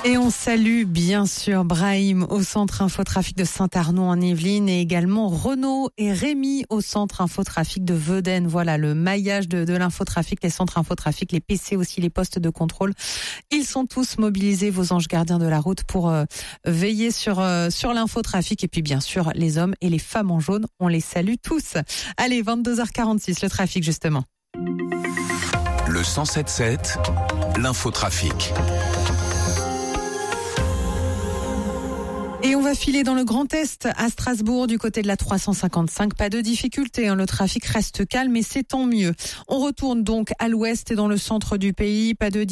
Et on salue bien sûr Brahim au centre infotrafic de Saint-Arnaud en Yvelines et également Renaud et Rémi au centre infotrafic de Veden. Voilà le maillage de l'infotrafic, les centres infotrafic, les PC aussi, les postes de contrôle. Ils sont tous mobilisés, vos anges gardiens de la route, pour veiller sur l'infotrafic. Et puis bien sûr les hommes et les femmes en jaune, on les salue tous. Allez, 22h46, le trafic justement. Le 107.7, l'infotrafic. Et on va filer dans le Grand Est, à Strasbourg, du côté de la 355. Pas de difficulté, le trafic reste calme et c'est tant mieux. On retourne donc à l'ouest et dans le centre du pays. Pas de